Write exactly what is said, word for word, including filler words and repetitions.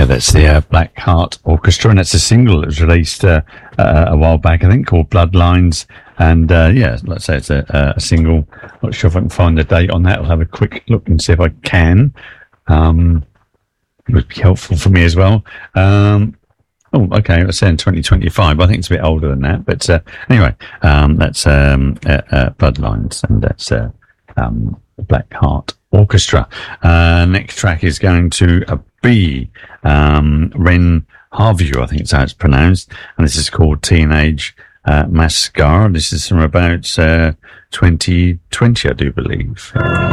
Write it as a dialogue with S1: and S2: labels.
S1: that's the uh, Black Heart Orchestra, and that's a single that was released uh, uh, a while back, I think, called Bloodlines. And uh, yeah, let's say it's a, a single. Not sure if I can find the date on that. I'll have a quick look and see if I can. Um, it would be helpful for me as well. Um, oh, okay, it's in twenty twenty-five. I think it's a bit older than that. But uh, anyway, um, that's um, uh, uh, Bloodlines, and that's uh, um, Black Heart Orchestra. Uh, next track is going to uh, be um, Ren Harvey, I think it's how it's pronounced, and this is called Teenage uh, Mascara. This is from about uh, twenty twenty, I do believe.